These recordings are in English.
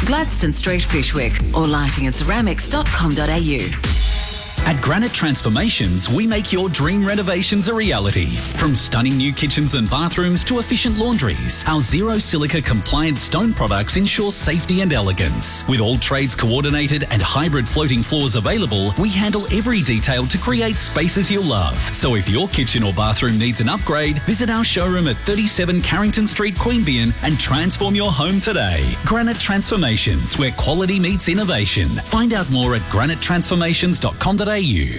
Gladstone Street, Fyshwick, or lightingandceramics.com.au. At Granite Transformations, we make your dream renovations a reality. From stunning new kitchens and bathrooms to efficient laundries, our zero silica compliant stone products ensure safety and elegance. With all trades coordinated and hybrid floating floors available, we handle every detail to create spaces you'll love. So if your kitchen or bathroom needs an upgrade, visit our showroom at 37 Carrington Street, Queanbeyan, and transform your home today. Granite Transformations, where quality meets innovation. Find out more at granitetransformations.com.au.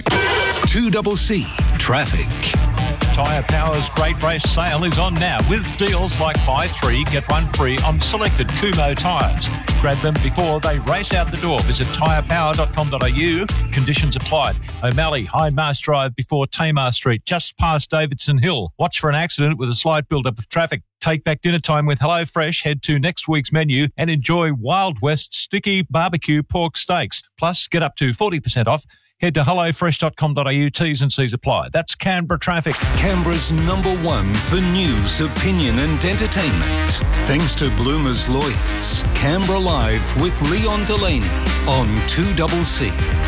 2CC Traffic. Tyre Power's Great Race Sale is on now with deals like buy 3, get 1 free on selected Kumho tyres. Grab them before they race out the door. Visit tyrepower.com.au. Conditions applied. O'Malley, High Mars Drive before Tamar Street, just past Davidson Hill. Watch for an accident with a slight build-up of traffic. Take back dinner time with HelloFresh. Head to next week's menu and enjoy Wild West sticky barbecue pork steaks. Plus, get up to 40% off. Head to hellofresh.com.au. T's and C's apply. That's Canberra Traffic. Canberra's #1 for news, opinion and entertainment. Thanks to Bloomer's Lawyers. Canberra Live with Leon Delaney on 2CC.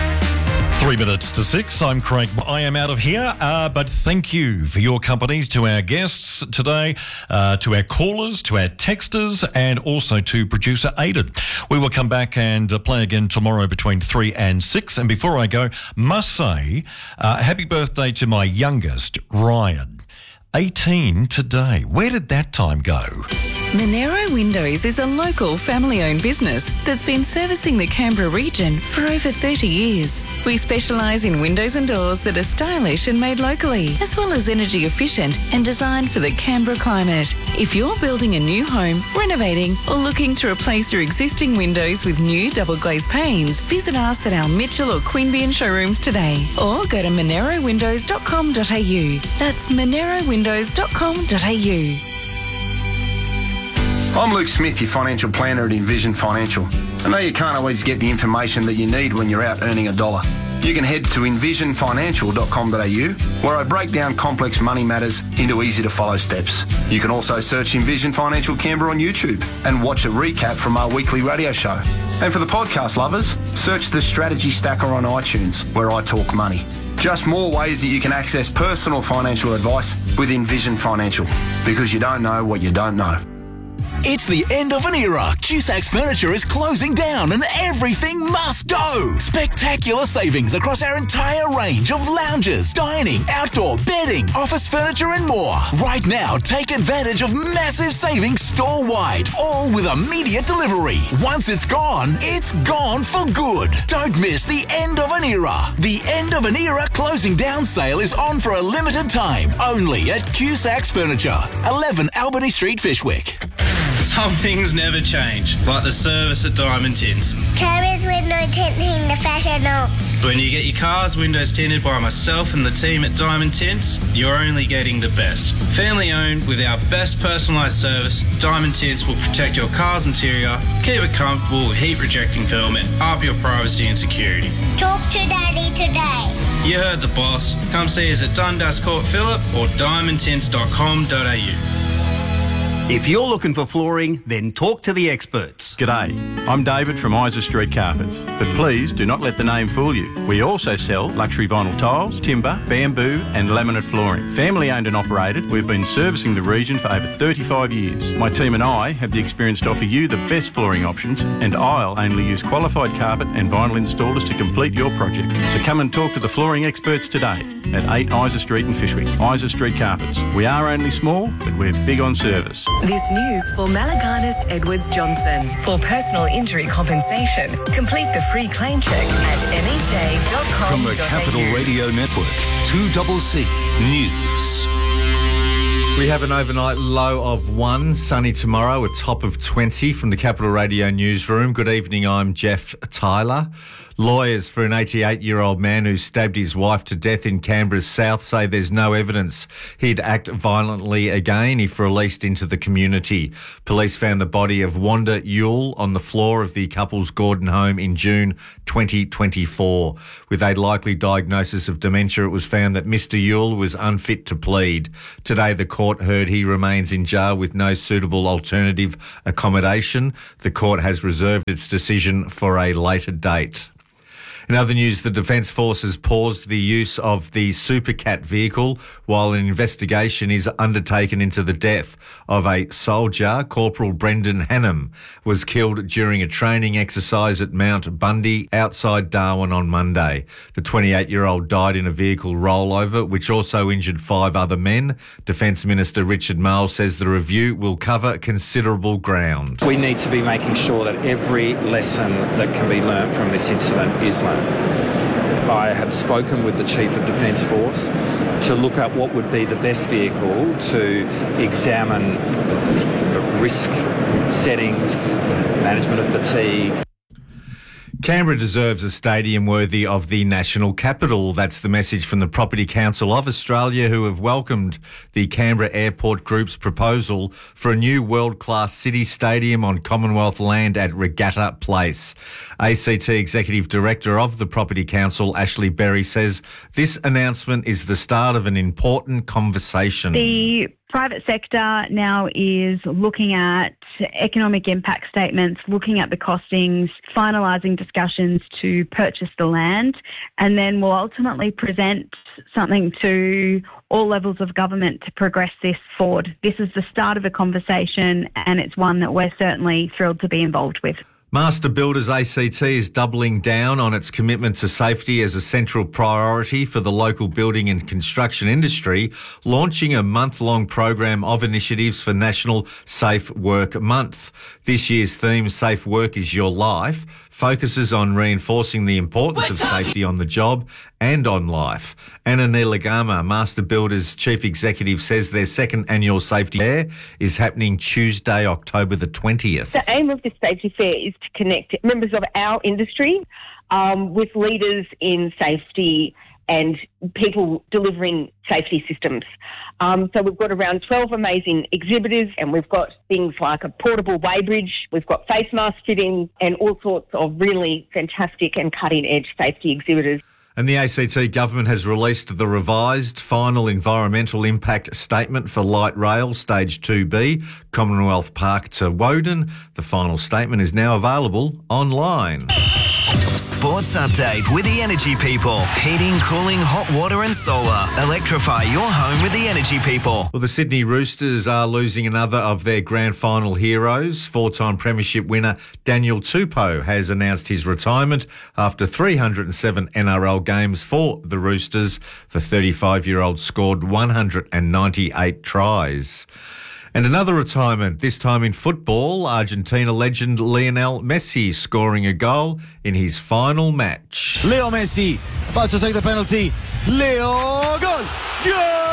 3 minutes to 6. I'm Craig. I am out of here, but thank you for your company to our guests today, to our callers, to our texters, and also to producer Aidan. We will come back and play again tomorrow between 3 and 6. And before I go, must say, happy birthday to my youngest, Ryan. 18 today. Where did that time go? Monero Windows is a local family-owned business that's been servicing the Canberra region for over 30 years. We specialise in windows and doors that are stylish and made locally, as well as energy efficient and designed for the Canberra climate. If you're building a new home, renovating, or looking to replace your existing windows with new double glazed panes, visit us at our Mitchell or Queanbeyan showrooms today, or go to monerowindows.com.au. That's monerowindows.com.au. I'm Luke Smith, your financial planner at Envision Financial. I know you can't always get the information that you need when you're out earning a dollar. You can head to envisionfinancial.com.au, where I break down complex money matters into easy-to-follow steps. You can also search Envision Financial Canberra on YouTube and watch a recap from our weekly radio show. And for the podcast lovers, search the Strategy Stacker on iTunes, where I talk money. Just more ways that you can access personal financial advice with Envision Financial, because you don't know what you don't know. It's the end of an era. Cusac's Furniture is closing down and everything must go. Spectacular savings across our entire range of lounges, dining, outdoor, bedding, office furniture and more. Right now, take advantage of massive savings store-wide, all with immediate delivery. Once it's gone for good. Don't miss the end of an era. The end of an era closing down sale is on for a limited time, only at Cusac's Furniture, 11 Albany Street, Fyshwick. Some things never change, like the service at Diamond Tints. Carers window tinting the professional. When you get your car's windows tinted by myself and the team at Diamond Tints, you're only getting the best. Family owned with our best personalised service, Diamond Tints will protect your car's interior, keep it comfortable with heat rejecting film and up your privacy and security. Talk to Daddy today. You heard the boss. Come see us at Dundas Court Phillip or diamondtints.com.au. If you're looking for flooring, then talk to the experts. G'day, I'm David from Isa Street Carpets, but please do not let the name fool you. We also sell luxury vinyl tiles, timber, bamboo and laminate flooring. Family owned and operated, we've been servicing the region for over 35 years. My team and I have the experience to offer you the best flooring options, and I'll only use qualified carpet and vinyl installers to complete your project. So come and talk to the flooring experts today at 8 Isa Street in Fyshwick. Isa Street Carpets. We are only small, but we're big on service. This news for Malaganas Edwards Johnson. For personal injury compensation, complete the free claim check at nha.com.au. From the Capital Radio Network, 2CC News. We have an overnight low of 1, sunny tomorrow, a top of 20 from the Capital Radio newsroom. Good evening, I'm Jeff Tyler. Lawyers for an 88-year-old man who stabbed his wife to death in Canberra's south say there's no evidence he'd act violently again if released into the community. Police found the body of Wanda Yule on the floor of the couple's Gordon home in June 2024. With a likely diagnosis of dementia, it was found that Mr Yule was unfit to plead. Today, the court court heard he remains in jail with no suitable alternative accommodation. The court has reserved its decision for a later date. In other news, the Defence Forces paused the use of the Supercat vehicle while an investigation is undertaken into the death of a soldier. Corporal Brendan Hannam was killed during a training exercise at Mount Bundy outside Darwin on Monday. The 28-year-old died in a vehicle rollover, which also injured 5 other men. Defence Minister Richard Marles says the review will cover considerable ground. We need to be making sure that every lesson that can be learnt from this incident is learnt. I have spoken with the Chief of Defence Force to look at what would be the best vehicle to examine risk settings, management of fatigue. Canberra deserves a stadium worthy of the national capital. That's the message from the Property Council of Australia, who have welcomed the Canberra Airport Group's proposal for a new world-class city stadium on Commonwealth land at Regatta Place. ACT Executive Director of the Property Council, Ashley Berry, says this announcement is the start of an important conversation. The private sector now is looking at economic impact statements, looking at the costings, finalising discussions to purchase the land, and then will ultimately present something to all levels of government to progress this forward. This is the start of a conversation, and it's one that we're certainly thrilled to be involved with. Master Builders ACT is doubling down on its commitment to safety as a central priority for the local building and construction industry, launching a month-long program of initiatives for National Safe Work Month. This year's theme, Safe Work is Your Life, focuses on reinforcing the importance of safety on the job and on life. Anna Neelagama, Master Builders Chief Executive, says their second annual safety fair is happening Tuesday, October the 20th. The aim of this safety fair is to connect members of our industry with leaders in safety and people delivering safety systems. So we've got around 12 amazing exhibitors, and we've got things like a portable weighbridge, we've got face mask fitting, and all sorts of really fantastic and cutting-edge safety exhibitors. And the ACT government has released the revised final environmental impact statement for light rail stage 2B, Commonwealth Park to Woden. The final statement is now available online. Sports update with the Energy People. Heating, cooling, hot water and solar. Electrify your home with the Energy People. Well, the Sydney Roosters are losing another of their grand final heroes. 4-time premiership winner Daniel Tupou has announced his retirement after 307 NRL games for the Roosters. The 35-year-old scored 198 tries. And another retirement, this time in football, Argentina legend Lionel Messi scoring a goal in his final match. Leo Messi about to take the penalty. Leo, goal! Goal!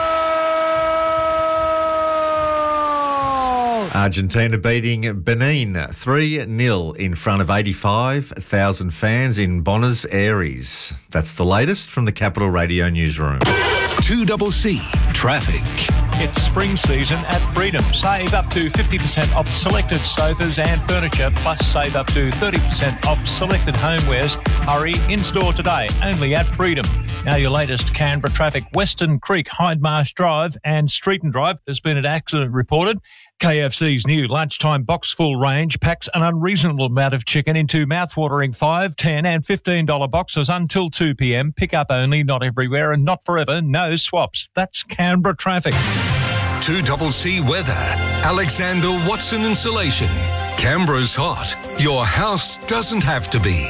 Argentina beating Benin 3-0 in front of 85,000 fans in Buenos Aires. That's the latest from the Capital Radio newsroom. 2CC Traffic. It's spring season at Freedom. Save up to 50% off selected sofas and furniture, plus save up to 30% off selected homewares. Hurry, in-store today, only at Freedom. Now your latest Canberra traffic. Western Creek, Hyde-Marsh Drive and Streeton Drive. There's been an accident reported. KFC's new lunchtime box full range packs an unreasonable amount of chicken into mouthwatering $5, $10 and $15 boxes until 2 p.m. Pick up only, not everywhere and not forever. No swaps. That's Canberra traffic. 2CC Weather. Alexander Watson Insulation. Canberra's hot. Your house doesn't have to be.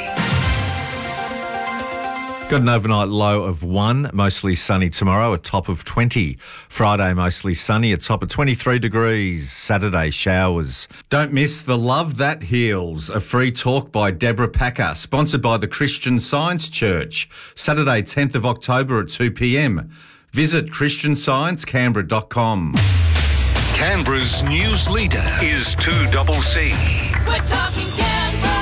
Got an overnight low of 1, mostly sunny tomorrow, a top of 20. Friday, mostly sunny, a top of 23 degrees. Saturday, showers. Don't miss the Love That Heals, a free talk by Deborah Packer, sponsored by the Christian Science Church. Saturday, 10th of October at 2 p.m. Visit christiansciencecanberra.com. Canberra's news leader is 2CC. We're talking Canberra.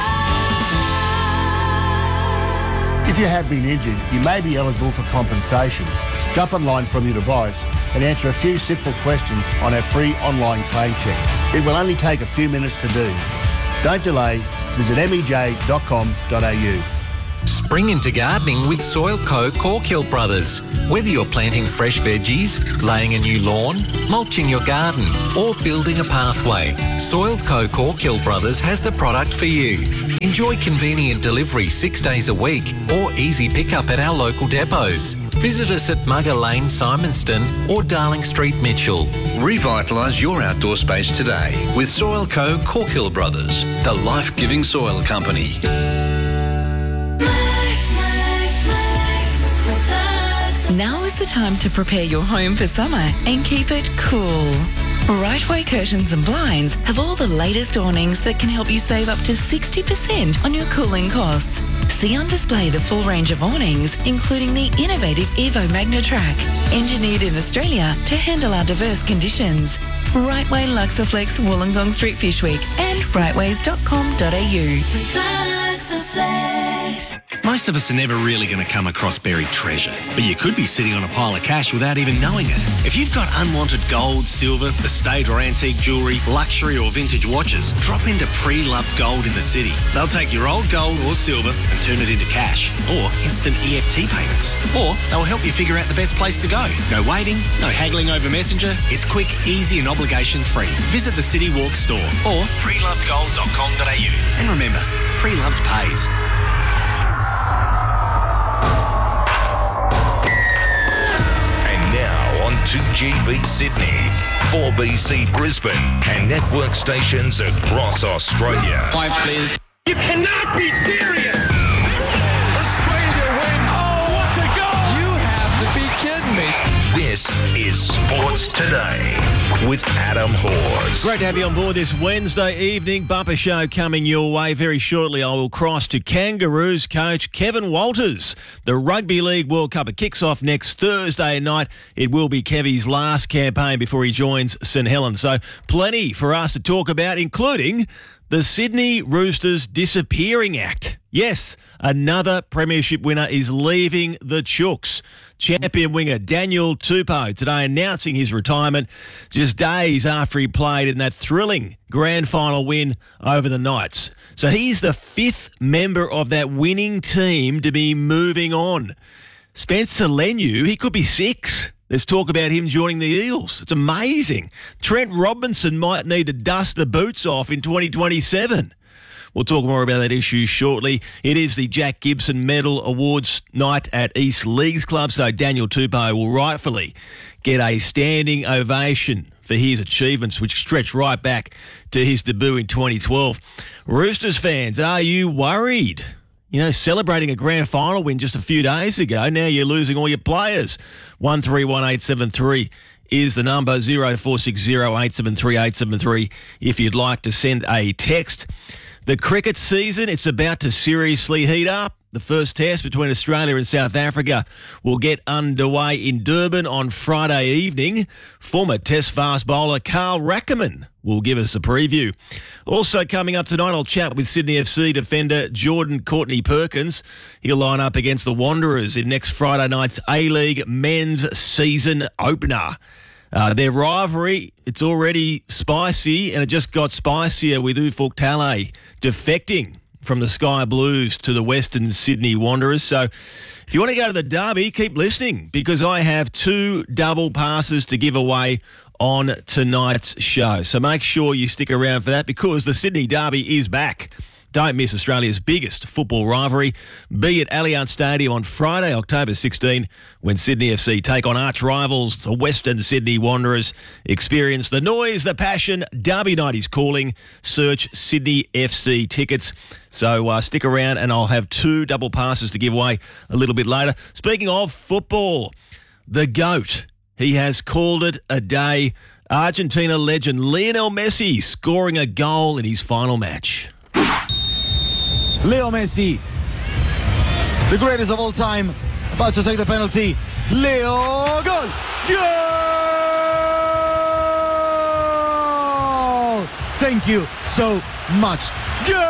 If you have been injured, you may be eligible for compensation. Jump online from your device and answer a few simple questions on our free online claim check. It will only take a few minutes to do. Don't delay. Visit mej.com.au. Spring into gardening with Soilco Corkhill Brothers. Whether you're planting fresh veggies, laying a new lawn, mulching your garden or building a pathway, Soilco Corkhill Brothers has the product for you. Enjoy convenient delivery 6 days a week or easy pickup at our local depots. Visit us at Mugger Lane, Simonston or Darling Street, Mitchell. Revitalise your outdoor space today with Soilco Corkhill Brothers, the life-giving soil company. Now is the time to prepare your home for summer and keep it cool. Rightway Curtains and Blinds have all the latest awnings that can help you save up to 60% on your cooling costs. See on display the full range of awnings, including the innovative Evo Magnatrack, engineered in Australia to handle our diverse conditions. Rightway Luxaflex, Wollongong Street, Fishwick, and rightways.com.au. Most of us are never really going to come across buried treasure, but you could be sitting on a pile of cash without even knowing it. If you've got unwanted gold, silver, estate or antique jewellery, luxury or vintage watches, drop into Pre-Loved Gold in the city. They'll take your old gold or silver and turn it into cash or instant EFT payments. Or they'll help you figure out the best place to go. No waiting, no haggling over Messenger. It's quick, easy and obligation-free. Visit the City Walk store or prelovedgold.com.au. And remember, Pre-Loved pays. On 2GB Sydney, 4BC Brisbane, and network stations across Australia. Please. You cannot be serious! Australia win! Oh, what a goal! You have to be kidding me. This is Sports Today with Adam Hawes. Great to have you on board this Wednesday evening. Bumper show coming your way very shortly. I will cross to Kangaroos coach Kevin Walters. The Rugby League World Cup, it kicks off next Thursday night. It will be Kevy's last campaign before he joins St Helens. So plenty for us to talk about, including the Sydney Roosters disappearing act. Yes, another premiership winner is leaving the Chooks. Champion winger Daniel Tupou today announcing his retirement just days after he played in that thrilling grand final win over the Knights. So he's the fifth member of that winning team to be moving on. Spencer Leniu, he could be six. There's talk about him joining the Eels. It's amazing. Trent Robinson might need to dust the boots off in 2027. We'll talk more about that issue shortly. It is the Jack Gibson Medal Awards night at East Leagues Club, so Daniel Tupou will rightfully get a standing ovation for his achievements, which stretch right back to his debut in 2012. Roosters fans, are you worried? You know, celebrating a grand final win just a few days ago, now you're losing all your players. 131873 is the number, 0460 873 873 if you'd like to send a text. The cricket season, it's about to seriously heat up. The first test between Australia and South Africa will get underway in Durban on Friday evening. Former Test fast bowler Carl Rackerman will give us a preview. Also coming up tonight, I'll chat with Sydney FC defender Jordan Courtney Perkins. He'll line up against the Wanderers in next Friday night's A-League men's season opener. Their rivalry, it's already spicy, and it just got spicier with Ufuk Talay defecting from the Sky Blues to the Western Sydney Wanderers. So if you want to go to the derby, keep listening, because I have 2 double passes to give away on tonight's show. So make sure you stick around for that, because the Sydney Derby is back. Don't miss Australia's biggest football rivalry. Be at Allianz Stadium on Friday, October 16, when Sydney FC take on arch rivals, the Western Sydney Wanderers. Experience the noise, the passion. Derby night is calling. Search Sydney FC tickets. So stick around, and I'll have 2 double passes to give away a little bit later. Speaking of football, the GOAT, he has called it a day. Argentina legend Lionel Messi scoring a goal in his final match. Leo Messi, the greatest of all time, about to take the penalty. Leo, goal! Goal! Thank you so much. Goal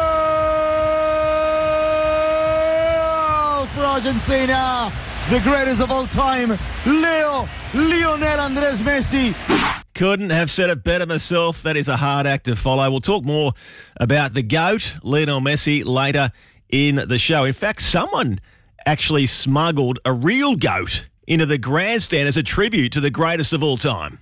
for Argentina, the greatest of all time, Lionel Andres Messi. Couldn't have said it better myself. That is a hard act to follow. We'll talk more about the GOAT, Lionel Messi, later in the show. In fact, someone actually smuggled a real goat into the grandstand as a tribute to the greatest of all time.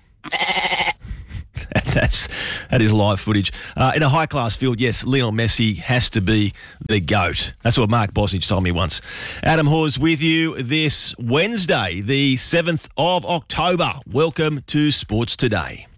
That is live footage. In a high-class field, yes, Lionel Messi has to be the GOAT. That's what Mark Bosnich told me once. Adam Hawes with you this Wednesday, the 7th of October. Welcome to Sports Today.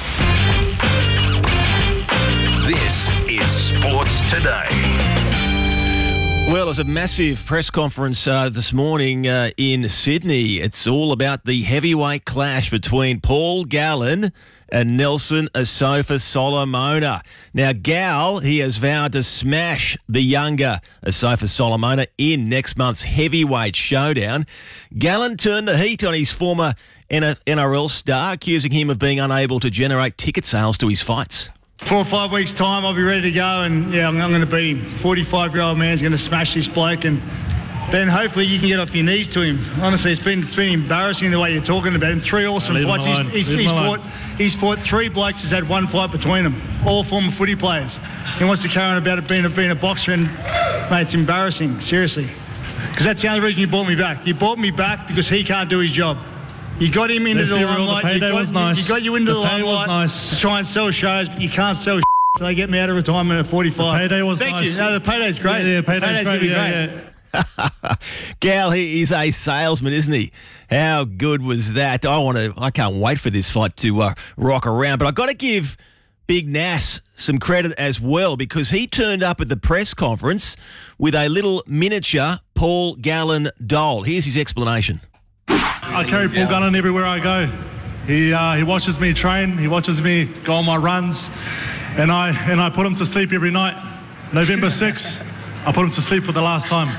This is Sports Today. Well, there's a massive press conference this morning in Sydney. It's all about the heavyweight clash between Paul Gallen and Nelson Asofa Solomona. Now, Gal, he has vowed to smash the younger Asofa Solomona in next month's heavyweight showdown. Gallen turned the heat on his former NRL star, accusing him of being unable to generate ticket sales to his fights. 4 or 5 weeks' time, I'll be ready to go, and I'm going to beat him. 45-year-old man's going to smash this bloke, and then hopefully you can get off your knees to him. Honestly, it's been embarrassing the way you're talking about him. 3 awesome fights. He's fought 3 blokes who's had 1 fight between them, all former footy players. He wants to carry on about it being a boxer, and mate, it's embarrassing, seriously. Because that's the only reason you brought me back. You brought me back because he can't do his job. You got him into the limelight. You got you into the limelight to try and sell shows, but you can't sell so they get me out of retirement at 45. The payday was Thank nice. you. No, the payday's great. Yeah, payday's going to be great. great. Gal, he is a salesman, isn't he? How good was that? I can't wait for this fight to rock around. But I've got to give Big Nas some credit as well, because he turned up at the press conference with a little miniature Paul Gallen doll. Here's his explanation. I carry Paul Gallen everywhere I go. He watches me train. He watches me go on my runs, and I put him to sleep every night. November 6th, I put him to sleep for the last time.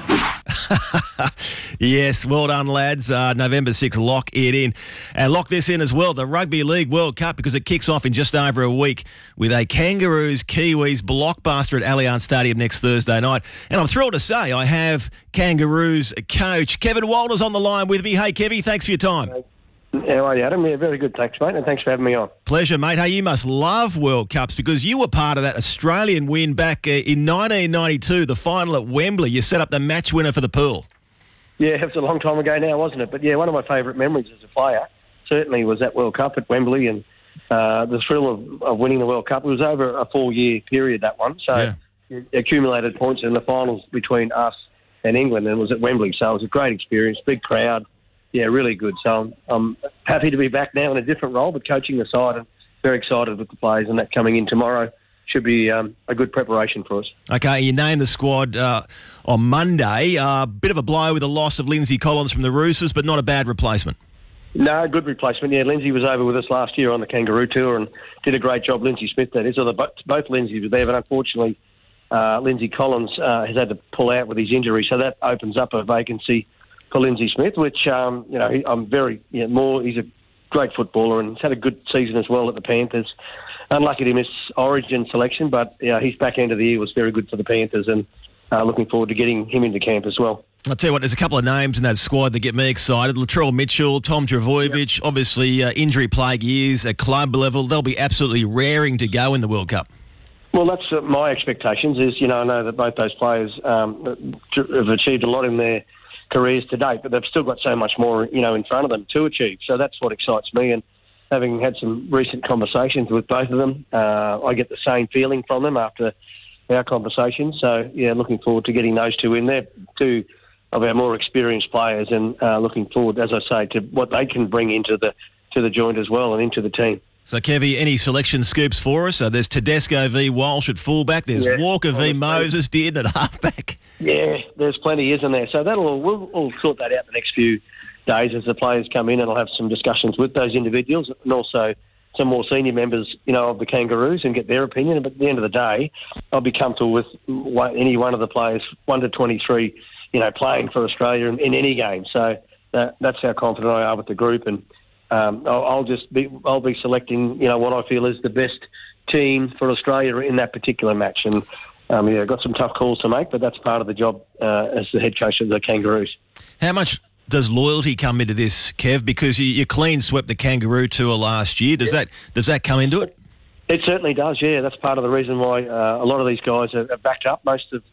Yes, well done, lads. November 6th, lock it in. And lock this in as well, the Rugby League World Cup, because it kicks off in just over a week with a Kangaroos-Kiwis blockbuster at Allianz Stadium next Thursday night. And I'm thrilled to say I have Kangaroos coach Kevin Walters on the line with me. Hey, Kevy, thanks for your time. How are you, Adam? Yeah, very good, thanks, mate, and thanks for having me on. Pleasure, mate. Hey, you must love World Cups because you were part of that Australian win back in 1992, the final at Wembley. You set up the match winner for the pool. Yeah, it was a long time ago now, wasn't it? But yeah, one of my favourite memories as a player certainly was that World Cup at Wembley, and the thrill of winning the World Cup. It was over a 4-year period, that one, so it accumulated points in the finals between us and England, and it was at Wembley, so it was a great experience, big crowd. Yeah, really good. So I'm happy to be back now in a different role, but coaching the side, and very excited with the players, and that coming in tomorrow should be a good preparation for us. Okay, you named the squad on Monday. Bit of a blow with the loss of Lindsay Collins from the Roosters, but not a bad replacement. No, good replacement. Yeah, Lindsay was over with us last year on the Kangaroo Tour and did a great job. Lindsay Smith, that is. So both Lindsays were there, but unfortunately Lindsay Collins has had to pull out with his injury, so that opens up a vacancy for Lindsay Smith, which, I'm very, he's a great footballer and he's had a good season as well at the Panthers. Unlucky to miss Origin selection, but his back end of the year was very good for the Panthers, and looking forward to getting him into camp as well. I'll tell you what, there's a couple of names in that squad that get me excited. Latrell Mitchell, Tom Trbojevic, obviously injury plague years at club level. They'll be absolutely raring to go in the World Cup. Well, that's my expectations is, I know that both those players have achieved a lot in their careers to date, but they've still got so much more, in front of them to achieve. So that's what excites me. And having had some recent conversations with both of them, I get the same feeling from them after our conversations. So, looking forward to getting those two in there, two of our more experienced players, and looking forward, as I say, to what they can bring into the joint as well and into the team. So, Kevy, any selection scoops for us? There's Tedesco v Walsh at fullback. There's Walker v Moses did at halfback. Yeah, there's plenty, isn't there? So we'll sort that out the next few days as the players come in, and I'll have some discussions with those individuals and also some more senior members, of the Kangaroos, and get their opinion. But at the end of the day, I'll be comfortable with any one of the players, 1 to 23, playing for Australia in any game. So that's how confident I are with the group, and I'll be selecting, what I feel is the best team for Australia in that particular match. And I've got some tough calls to make, but that's part of the job as the head coach of the Kangaroos. How much does loyalty come into this, Kev? Because you clean swept the Kangaroo Tour last year. Does that come into it? It certainly does. Yeah, that's part of the reason why a lot of these guys are backed up. Most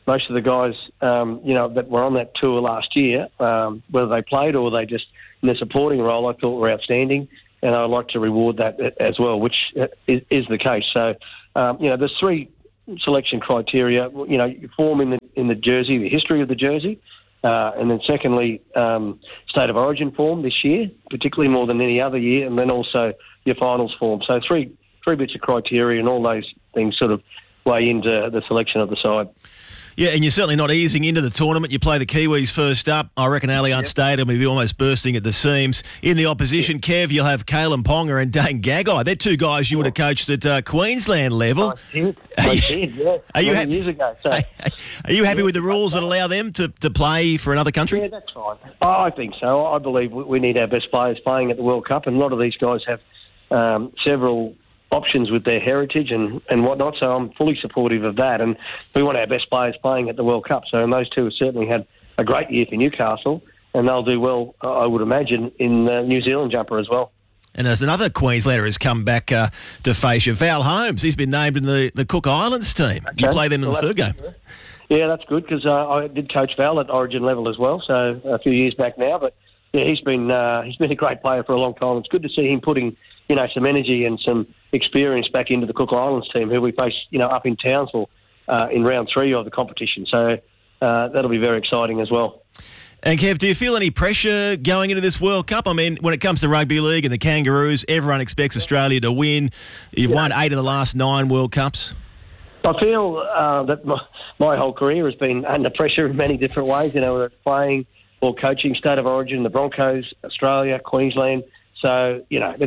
most of the guys, that were on that tour last year, whether they played or they just in a supporting role, I thought were outstanding, and I'd like to reward that as well, which is the case. So, there's 3 selection criteria. Form in the jersey, the history of the jersey, and then secondly, state of origin form this year, particularly more than any other year, and then also your finals form. So three bits of criteria, and all those things sort of weigh into the selection of the side. Yeah, and you're certainly not easing into the tournament. You play the Kiwis first up. I reckon Allianz Stadium will be almost bursting at the seams. In the opposition, Kev, you'll have Kalen Ponga and Dane Gagai. They're 2 guys you would have coached at Queensland level. I did, yeah. Are you years ago. So. Are you happy with the rules that allow them to play for another country? Yeah, that's fine. I think so. I believe we need our best players playing at the World Cup, and a lot of these guys have several options with their heritage and whatnot, so I'm fully supportive of that, and we want our best players playing at the World Cup. So, and those 2 have certainly had a great year for Newcastle, and they'll do well, I would imagine, in New Zealand jumper as well. And as another Queenslander has come back to face you, Val Holmes, he's been named in the Cook Islands team. Okay. You play them in the 3rd game. Yeah, that's good, because I did coach Val at Origin level as well, so a few years back now, but yeah, he's been a great player for a long time. It's good to see him putting some energy and some experience back into the Cook Islands team, who we face up in Townsville in round 3 of the competition. So that'll be very exciting as well. And Kev, do you feel any pressure going into this World Cup? I mean, when it comes to rugby league and the Kangaroos, everyone expects Australia to win. You've won 8 of the last 9 World Cups. I feel that my whole career has been under pressure in many different ways, whether it's playing or coaching, state of origin, the Broncos, Australia, Queensland. So,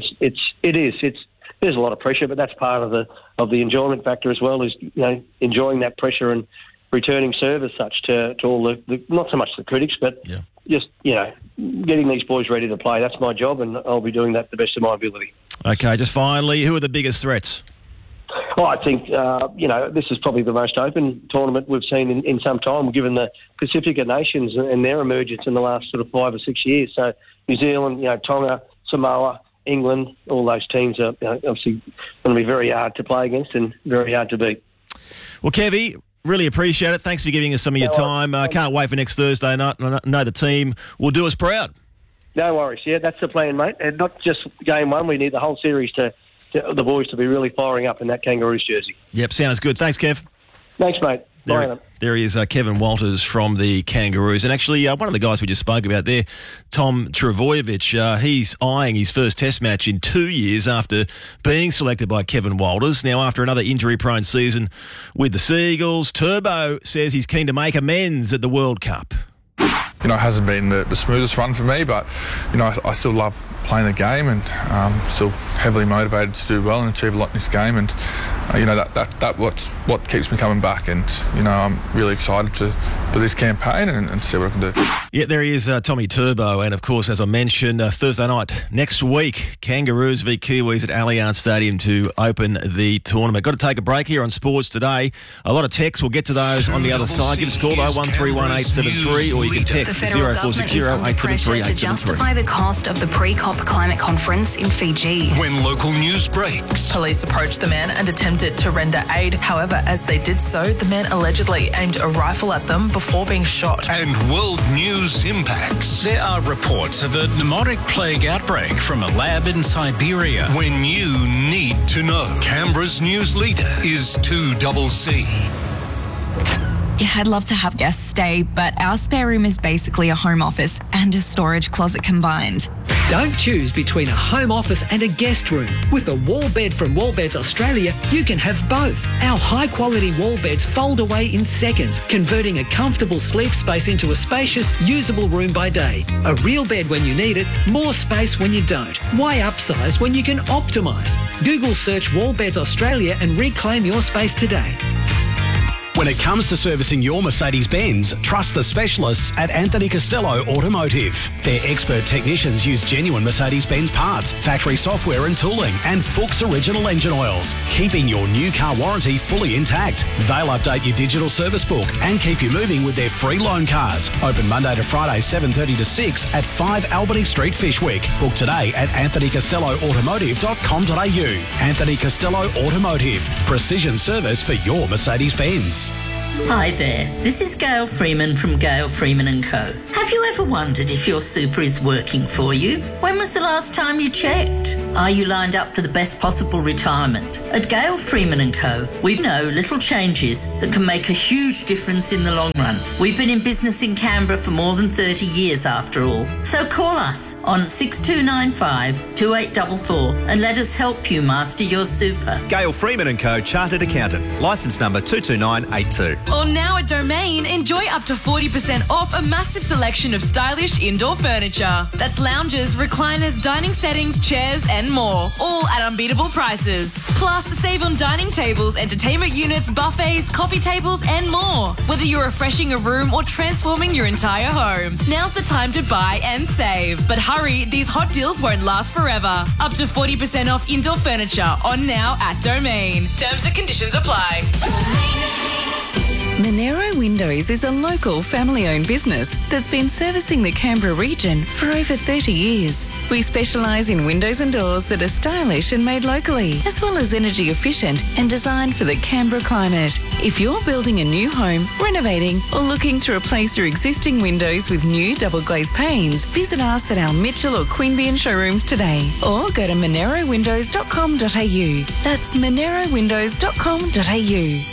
there's a lot of pressure, but that's part of the enjoyment factor as well, is, enjoying that pressure and returning serve as such to all the not so much the critics, but just, getting these boys ready to play. That's my job, and I'll be doing that to the best of my ability. Okay, just finally, who are the biggest threats? Well, I think, this is probably the most open tournament we've seen in some time, given the Pacifica nations and their emergence in the last sort of 5 or 6 years. So New Zealand, Tonga, Samoa, England, all those teams are obviously going to be very hard to play against and very hard to beat. Well, Kevy, really appreciate it. Thanks for giving us some of your time. Can't wait for next Thursday night. I know the team will do us proud. No worries. Yeah, that's the plan, mate. And not just game 1. We need the whole series to the boys to be really firing up in that Kangaroos jersey. Yep, sounds good. Thanks, Kev. Thanks, mate. Bye. There he is, Kevin Walters from the Kangaroos. And actually, one of the guys we just spoke about there, Tom Trbojevic, he's eyeing his first test match in 2 years after being selected by Kevin Walters. Now, after another injury-prone season with the Seagulls, Turbo says he's keen to make amends at the World Cup. It hasn't been the smoothest run for me, but, I still love playing the game and still heavily motivated to do well and achieve a lot in this game. And, that's what keeps me coming back. And, I'm really excited for this campaign and see what I can do. Yeah, there he is, Tommy Turbo. And, of course, as I mentioned, Thursday night next week, Kangaroos v Kiwis at Allianz Stadium to open the tournament. Got to take a break here on Sports Today. A lot of texts. We'll get to those on the other side. Give us a call, though, 131873, or you can text the federal government is under pressure to justify the cost of the pre-COP climate conference in Fiji. When local news breaks. Police approached the men and attempted to render aid. However, as they did so, the men allegedly aimed a rifle at them before being shot. And world news impacts. There are reports of a pneumotic plague outbreak from a lab in Siberia. When you need to know. Canberra's news leader is 2CC. Yeah, I'd love to have guests stay, but our spare room is basically a home office and a storage closet combined. Don't choose between a home office and a guest room. With a wall bed from Wallbeds Australia, you can have both. Our high-quality wall beds fold away in seconds, converting a comfortable sleep space into a spacious, usable room by day. A real bed when you need it, more space when you don't. Why upsize when you can optimise? Google search Wallbeds Australia and reclaim your space today. When it comes to servicing your Mercedes-Benz, trust the specialists at Anthony Costello Automotive. Their expert technicians use genuine Mercedes-Benz parts, factory software and tooling, and Fuchs original engine oils, keeping your new car warranty fully intact. They'll update your digital service book and keep you moving with their free loan cars. Open Monday to Friday, 7:30 to 6 at 5 Albany Street, Fishwick. Book today at anthonycostelloautomotive.com.au. Anthony Costello Automotive. Precision service for your Mercedes-Benz. Hi there, this is Gail Freeman from Gail Freeman & Co. Have you ever wondered if your super is working for you? When was the last time you checked? Are you lined up for the best possible retirement? At Gail Freeman & Co, we know little changes that can make a huge difference in the long run. We've been in business in Canberra for more than 30 years after all. So call us on 6295 2844 and let us help you master your super. Gail Freeman & Co, Chartered Accountant, licence number 22982. Or now at Domain, enjoy up to 40% off a massive selection of stylish indoor furniture. That's lounges, recliners, dining settings, chairs and more, all at unbeatable prices. Plus, save on dining tables, entertainment units, buffets, coffee tables and more. Whether you're refreshing a room or transforming your entire home, now's the time to buy and save. But hurry, these hot deals won't last forever. Up to 40% off indoor furniture on now at Domain. Terms and conditions apply. Monero Windows is a local family-owned business that's been servicing the Canberra region for over 30 years. We specialise in windows and doors that are stylish and made locally, as well as energy efficient and designed for the Canberra climate. If you're building a new home, renovating or looking to replace your existing windows with new double glazed panes, visit us at our Mitchell or Queanbeyan showrooms today or go to monerowindows.com.au. That's monerowindows.com.au.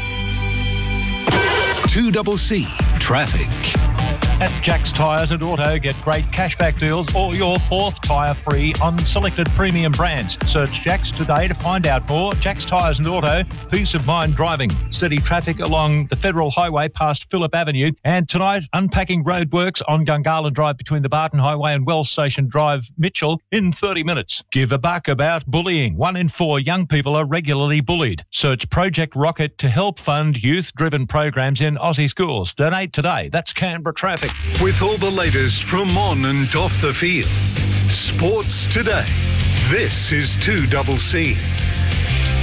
2CC Traffic. At Jack's Tyres and Auto, get great cashback deals or your fourth tyre free on selected premium brands. Search Jack's today to find out more. Jack's Tyres and Auto, peace of mind driving. Steady traffic along the Federal Highway past Phillip Avenue. And tonight, unpacking roadworks on Gungahlin Drive between the Barton Highway and Wells Station Drive, Mitchell, in 30 minutes. Give a buck about bullying. 1 in 4 young people are regularly bullied. Search Project Rocket to help fund youth-driven programs in Aussie schools. Donate today. That's Canberra Traffic. With all the latest from on and off the field. Sports Today. This is 2CC.